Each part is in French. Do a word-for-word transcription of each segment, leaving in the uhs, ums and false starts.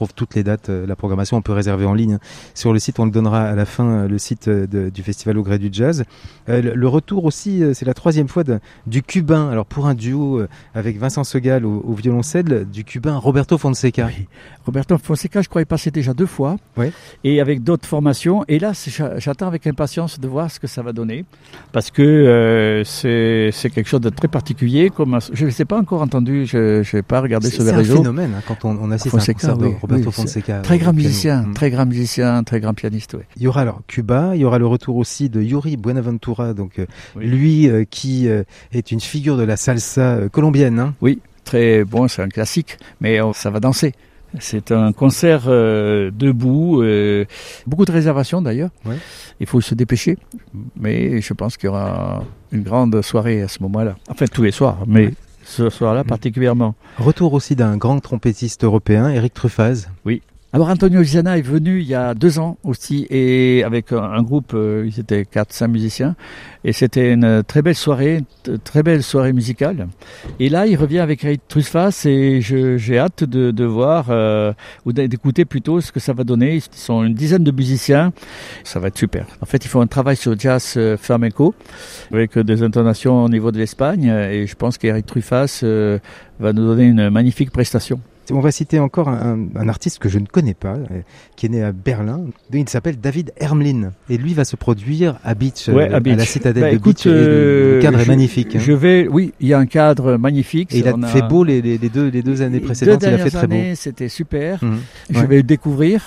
trouve toutes les dates, la programmation, on peut réserver en ligne sur le site, on le donnera à la fin, le site de, du Festival au gré du jazz. Euh, le, le retour aussi, c'est la troisième fois de, du cubain, alors pour un duo avec Vincent Segal au, au violoncelle, du cubain Roberto Fonseca. Oui. Roberto Fonseca, je crois, est passé déjà deux fois, oui. Et avec d'autres formations, et là j'attends avec impatience de voir ce que ça va donner, parce que euh, c'est, c'est quelque chose de très particulier, comme je ne sais pas encore entendu, je n'ai pas regardé c'est, sur les réseaux. C'est un phénomène hein, quand on, on assiste Fonseca, à un concert oui, de Roberto oui, Fonseca. Très grand musicien, mmh. très grand musicien, très grand pianiste. Oui. Il y aura alors Cuba, il y aura le retour aussi de Yuri Buenaventura, donc euh, oui. lui euh, qui euh, est une figure de la salsa euh, colombienne. Hein. Oui, très bon, c'est un classique, mais oh, ça va danser. C'est un concert euh, debout, euh, beaucoup de réservations d'ailleurs. Ouais. Il faut se dépêcher, mais je pense qu'il y aura une grande soirée à ce moment-là. Enfin, tous les soirs, mais ouais. ce soir-là particulièrement. Retour aussi d'un grand trompettiste européen, Eric Truffaz. Oui. Alors Antonio Zana est venu il y a deux ans aussi, et avec un, un groupe, euh, ils étaient quatre, cinq musiciens, et c'était une très belle soirée, t- très belle soirée musicale. Et là, il revient avec Eric Truffaz, et je, j'ai hâte de, de voir, euh, ou d'écouter plutôt ce que ça va donner. Ils sont une dizaine de musiciens, ça va être super. En fait, ils font un travail sur jazz euh, flamenco, avec des intonations au niveau de l'Espagne, et je pense qu'Eric Truffaz euh, va nous donner une magnifique prestation. On va citer encore un, un artiste que je ne connais pas, euh, qui est né à Berlin. Il s'appelle David Hermlin. Et lui va se produire à Beach, ouais, euh, à, Beach. à la citadelle bah, de écoute, Beach. Et le, le cadre je, est magnifique. Hein. Je vais, oui, il y a un cadre magnifique. Et il a on fait a... beau les, les, les, deux, les deux années précédentes. Deux il a fait très années, beau. C'était super. Mmh. Je ouais. vais le découvrir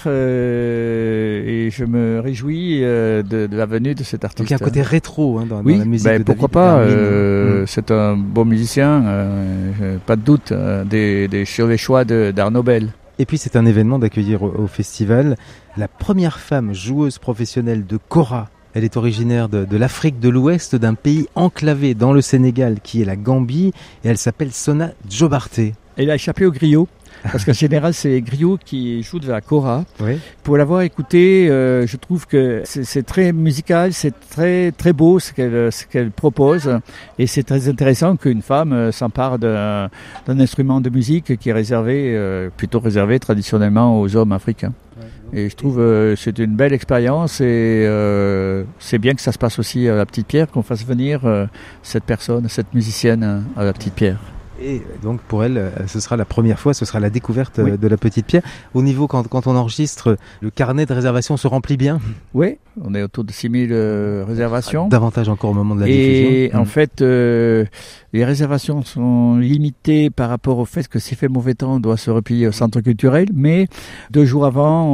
euh, et je me réjouis euh, de, de la venue de cet artiste. Donc il y a un côté rétro hein, dans, oui, dans la musique bah, de pourquoi David pas. Hermlin. Euh, mmh. C'est un bon musicien, euh, pas de doute euh, des, des, sur les choix de, d'Arnaud Bell. Et puis c'est un événement d'accueillir au, au festival la première femme joueuse professionnelle de kora. Elle est originaire de, de l'Afrique de l'Ouest, d'un pays enclavé dans le Sénégal qui est la Gambie, et elle s'appelle Sona Djobarté. Elle a échappé au griot. Parce qu'en général, c'est les griots qui jouent de la kora. Oui. Pour l'avoir écouté, euh, je trouve que c'est, c'est très musical, c'est très très beau ce qu'elle, ce qu'elle propose. Et c'est très intéressant qu'une femme euh, s'empare d'un, d'un instrument de musique qui est réservé, euh, plutôt réservé traditionnellement aux hommes africains. Et je trouve que euh, c'est une belle expérience et euh, c'est bien que ça se passe aussi à la Petite Pierre, qu'on fasse venir euh, cette personne, cette musicienne à la Petite Pierre. Et donc pour elle, ce sera la première fois, ce sera la découverte oui. de la Petite Pierre. Au niveau, quand, quand on enregistre, le carnet de réservation se remplit bien. Oui, on est autour de six mille euh, réservations. Davantage encore au moment de la et diffusion. Et en mmh. fait, euh, les réservations sont limitées par rapport au fait que s'il fait mauvais temps, on doit se replier au centre culturel. Mais deux jours avant,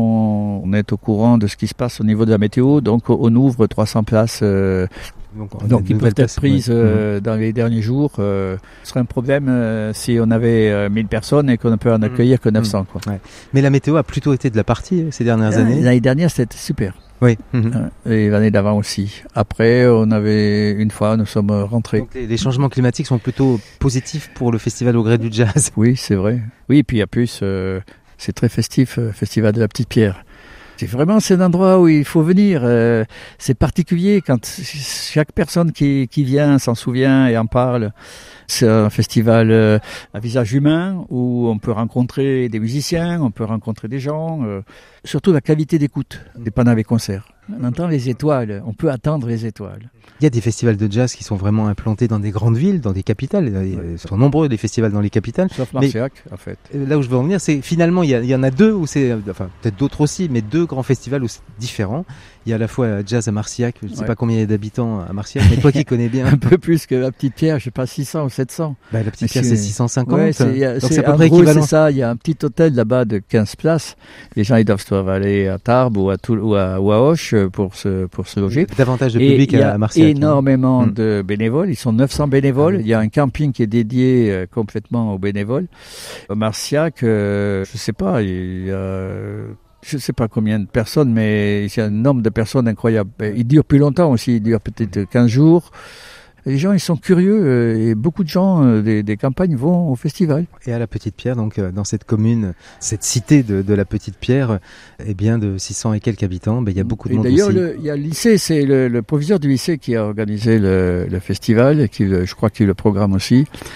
on, on est au courant de ce qui se passe au niveau de la météo. Donc on ouvre trois cents places. Euh, Donc, Donc ils peuvent être prises euh, mmh. dans les derniers jours. Euh, ce serait un problème euh, si on avait euh, mille personnes et qu'on ne peut en accueillir mmh. que neuf cents. Quoi. Ouais. Mais la météo a plutôt été de la partie ces dernières euh, années. L'année dernière, c'était super. Oui. Mmh. Et l'année d'avant aussi. Après, on avait une fois, nous sommes rentrés. Donc les, les changements climatiques sont plutôt positifs pour le festival au gré du jazz. Oui, c'est vrai. Oui, et puis en plus, euh, c'est très festif, euh, festival de la Petite Pierre. C'est vraiment c'est un endroit où il faut venir. Euh, c'est particulier quand chaque personne qui, qui vient s'en souvient et en parle. C'est un festival euh, à visage humain où on peut rencontrer des musiciens, on peut rencontrer des gens. Euh, surtout la qualité d'écoute pendant les concerts. On entend les étoiles, on peut attendre les étoiles. Il y a des festivals de jazz qui sont vraiment implantés dans des grandes villes, dans des capitales. Ils sont nombreux les festivals dans les capitales. Sauf Marciac, mais en fait. Là où je veux en venir, c'est finalement, il y, a, il y en a deux, où c'est, enfin peut-être d'autres aussi, mais deux grands festivals où c'est différent. Il y a à la fois Jazz à Marciac, je ne sais ouais. pas combien il y a d'habitants à Marciac, mais toi qui connais bien. Un peu plus que la Petite Pierre, je sais pas, six cents ou sept cents. Bah, la Petite Pierre, c'est six cent cinquante. Ouais, c'est, y a, donc c'est, c'est à peu en près gros, équivalent. C'est ça, il y a un petit hôtel là-bas de quinze places. Les gens, ils doivent se aller à Tarbes ou à, Toul- ou à, ou à Auch pour se, pour se loger. Davantage de public à, à Marciac. Il y a énormément hein. de bénévoles. Ils sont neuf cents bénévoles. Ah oui. Il y a un camping qui est dédié euh, complètement aux bénévoles. À Marciac, euh, je sais pas, il y a, je sais pas combien de personnes, mais il y a un nombre de personnes incroyable. Il dure plus longtemps aussi. Il dure peut-être quinze jours. Les gens, ils sont curieux euh, et beaucoup de gens euh, des, des campagnes vont au festival. Et à la Petite Pierre, donc euh, dans cette commune, cette cité de, de la Petite Pierre, eh bien de six cents et quelques habitants, ben, il y a beaucoup de et monde d'ailleurs, aussi. D'ailleurs, il y a le lycée, c'est le, le proviseur du lycée qui a organisé le, le festival, et qui, je crois qu'il le programme aussi.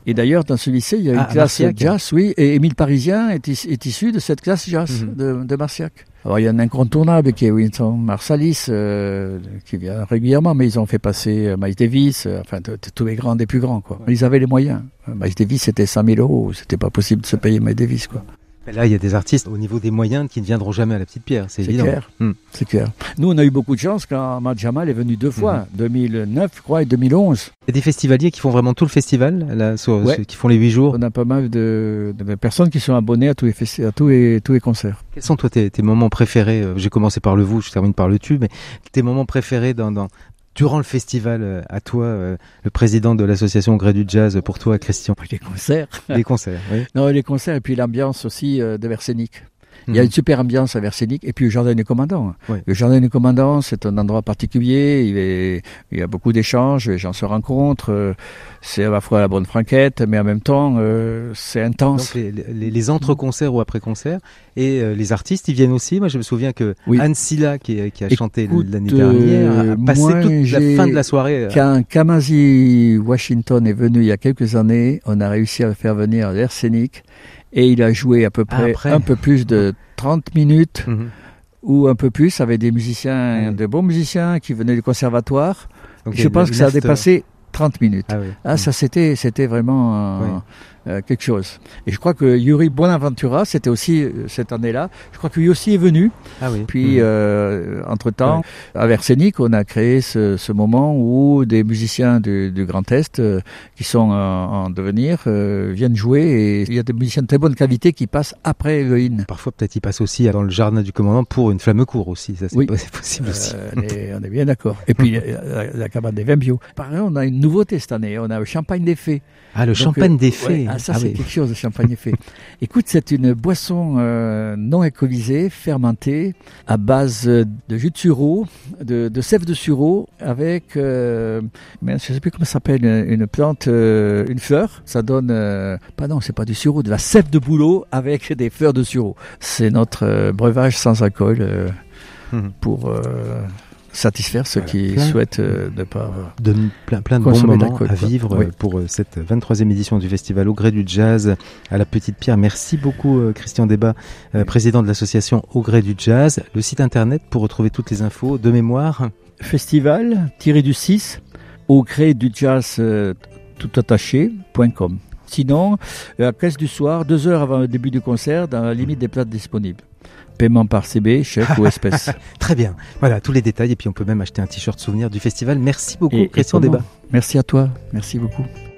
Et d'ailleurs, dans ce lycée, il y a une ah, classe Marciac. jazz, oui, et Émile Parisien est, est issu de cette classe jazz mm-hmm. de, de Marciac. Alors, il y a un incontournable qui est Wynton Marsalis, euh, qui vient régulièrement, mais ils ont fait passer euh, Miles Davis, euh, enfin, de, de, tous les grands des plus grands, quoi. Ils avaient les moyens. Miles Davis, c'était cent mille euros. C'était pas possible de se payer Miles Davis, quoi. Là, il y a des artistes au niveau des moyens qui ne viendront jamais à la Petite Pierre, c'est, c'est évident. Clair. Hmm. C'est clair. Nous, on a eu beaucoup de chance quand Ahmad Jamal est venu deux fois, mmh. deux mille neuf, je crois, et deux mille onze. Il y a des festivaliers qui font vraiment tout le festival, là, sur, ouais. qui font les huit jours. On a pas mal de, de personnes qui sont abonnées à tous les, festi- à tous les, tous les concerts. Quels sont, toi, tes, tes moments préférés ? J'ai commencé par le vous, je termine par le tu, mais tes moments préférés dans... dans... durant le festival, à toi, euh, le président de l'association Au Gré du Jazz, pour toi, Christian. Les concerts. Les concerts, oui. Non, les concerts et puis l'ambiance aussi euh, de Versénic. Mmh. Il y a une super ambiance à Versénic et puis le Jardin du Commandant. Oui. Le Jardin du Commandant, c'est un endroit particulier. Il, est, il y a beaucoup d'échanges, les gens se rencontrent. Euh, c'est à la fois la bonne franquette, mais en même temps, euh, c'est intense. Donc les, les, les entre-concerts ou après-concerts. Et euh, les artistes, ils viennent aussi. Moi, je me souviens que oui. Anne Silla, qui, qui a Écoute, chanté l'année dernière, a passé moi, toute la fin de la soirée. Quand Kamasi Washington est venu il y a quelques années, on a réussi à le faire venir à Versénic. Et il a joué à peu près Après. un peu plus de trente minutes mmh. ou un peu plus avec des musiciens, mmh. de bons musiciens qui venaient du conservatoire. Donc, je pense que ça a dépassé trente minutes. Ah, oui. ah mmh. ça c'était, c'était vraiment euh, oui. euh, quelque chose. Et je crois que Yuri Bonaventura, c'était aussi euh, cette année-là. Je crois que lui aussi est venu. Ah oui. Puis, mmh. euh, entre-temps, ouais. à Versénic, on a créé ce, ce moment où des musiciens du, du Grand Est, euh, qui sont euh, en devenir, euh, viennent jouer. Et il y a des musiciens de très bonne qualité qui passent après Elohim. Parfois, peut-être, ils passent aussi dans le Jardin du Commandant pour une flamme court aussi. Ça, c'est, oui. pas, c'est possible euh, aussi. On est, on est bien d'accord. Et puis, la, la cabane des vins bio. Par exemple, on a une nouveauté cette année. On a le champagne des fées. Ah, le Donc, champagne euh, des fées. Ouais, ah, ça, ah, c'est oui. quelque chose, le champagne des fées. Écoute, c'est une boisson euh, non alcoolisée, fermentée, à base de jus de sureau, de, de sève de sureau, avec, euh, je ne sais plus comment ça s'appelle, une, une plante, euh, une fleur. Ça donne, euh, pardon, c'est pas du sureau, de la sève de bouleau avec des fleurs de sureau. C'est notre euh, breuvage sans alcool euh, mmh. pour... Euh, satisfaire ceux voilà, qui plein, souhaitent euh, ne pas de plein, plein de bons moments à vivre oui. pour euh, cette vingt-troisième édition du festival Au Gré du Jazz à la Petite Pierre. Merci beaucoup euh, Christian Debat, euh, président de l'association Au Gré du Jazz. Le site internet pour retrouver toutes les infos de mémoire. Festival du six au gré du jazz euh, tout attaché point com. Sinon, la caisse du soir, deux heures avant le début du concert, dans la limite des places disponibles. Paiement par C B, chèque ou espèce. Très bien. Voilà, tous les détails. Et puis, on peut même acheter un t-shirt souvenir du festival. Merci beaucoup, et, Christian et Debat. Merci à toi. Merci beaucoup.